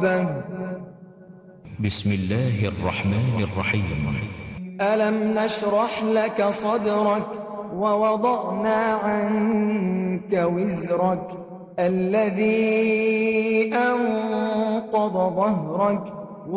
ربه. بسم الله الرحمن الرحيم. ألم نشرح لك صدرك ووضعنا عنك وزرك الذي أنقض ظهرك